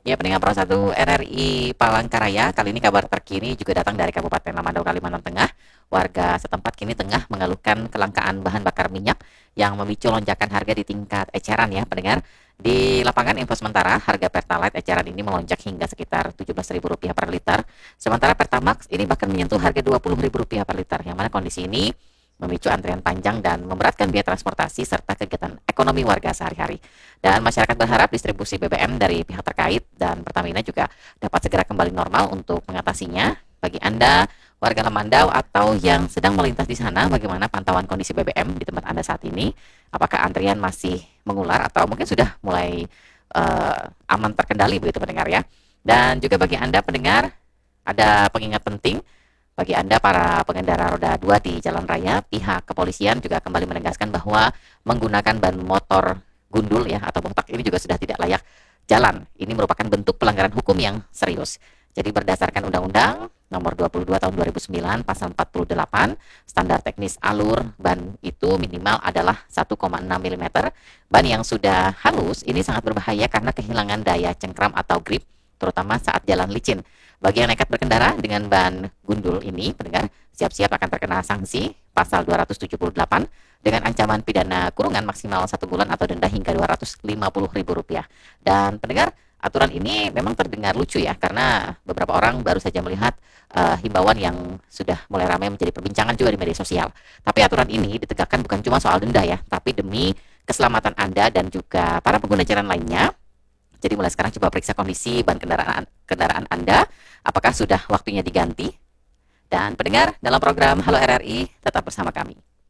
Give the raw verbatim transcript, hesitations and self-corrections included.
Ya, pendengar Pro satu R R I Palangkaraya, kali ini kabar terkini juga datang dari Kabupaten Lamandau, Kalimantan Tengah. Warga setempat kini tengah mengeluhkan kelangkaan bahan bakar minyak yang memicu lonjakan harga di tingkat eceran ya, pendengar. Di lapangan info sementara, harga Pertalite eceran ini melonjak hingga sekitar tujuh belas ribu rupiah per liter. Sementara Pertamax ini bahkan menyentuh harga dua puluh ribu rupiah per liter. Yang mana kondisi ini memicu antrian panjang dan memberatkan biaya transportasi serta kegiatan ekonomi warga sehari-hari. Dan masyarakat berharap distribusi B B M dari pihak terkait dan Pertamina juga dapat segera kembali normal untuk mengatasinya. Bagi Anda warga Lamandau atau yang sedang melintas di sana, bagaimana pantauan kondisi B B M di tempat Anda saat ini? Apakah antrian masih mengular atau mungkin sudah mulai uh, aman terkendali begitu pendengar ya? Dan juga bagi Anda pendengar, ada pengingat penting bagi Anda para pengendara roda dua di jalan raya, pihak kepolisian juga kembali menegaskan bahwa menggunakan ban motor gundul ya atau botak ini juga sudah tidak layak jalan. Ini merupakan bentuk pelanggaran hukum yang serius. Jadi berdasarkan Undang-Undang Nomor dua puluh dua Tahun dua ribu sembilan Pasal empat puluh delapan, standar teknis alur ban itu minimal adalah satu koma enam milimeter. Ban yang sudah halus ini sangat berbahaya karena kehilangan daya cengkram atau grip, terutama saat jalan licin. Bagi yang nekat berkendara dengan ban gundul ini, pendengar, siap-siap akan terkena sanksi pasal dua ratus tujuh puluh delapan dengan ancaman pidana kurungan maksimal satu bulan atau denda hingga dua ratus lima puluh ribu rupiah. Dan pendengar, aturan ini memang terdengar lucu ya, karena beberapa orang baru saja melihat uh, himbauan yang sudah mulai ramai menjadi perbincangan juga di media sosial. Tapi aturan ini ditegakkan bukan cuma soal denda ya, tapi demi keselamatan Anda dan juga para pengguna jalan lainnya. Jadi mulai sekarang coba periksa kondisi ban kendaraan kendaraan Anda, apakah sudah waktunya diganti. Dan pendengar, dalam program Halo R R I tetap bersama kami.